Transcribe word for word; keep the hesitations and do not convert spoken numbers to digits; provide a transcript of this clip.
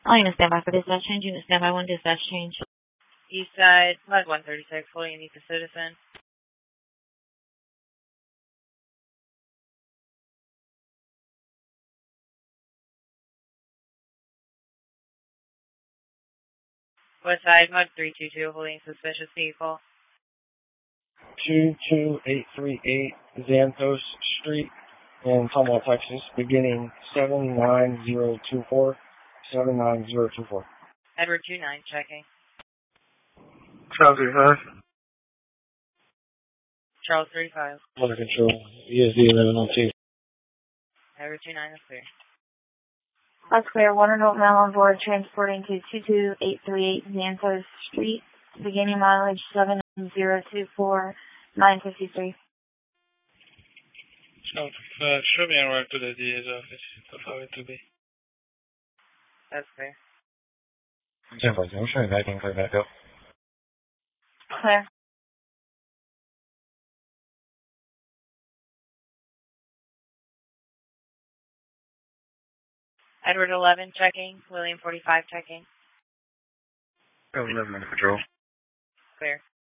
All units stand by for dispatch change. Unit stand by one dispatch change. East side, Mud one thirty-six, holding you need the citizen. West side, Mud three two two, holding suspicious vehicle. two two eight three eight Xanthos Street in Tumwa, Texas, beginning seven nine zero two four, seven nine zero two four. Edward two nine, checking. Charles thirty-five. Charles thirty-five. Motor control, E S D eleven oh two. Edward two nine, that's clear. That's clear. One adult male on board transporting to two two eight three eight Xanthos Street, beginning mileage seven zero two four, nine fifty-three. Charles thirty-five, show me and work to the D A's office. That's how it to be. That's clear. ten five zero, show me back in, clear back up. Clear. Edward eleven, checking. William forty-five, checking. eleven under patrol. Clear.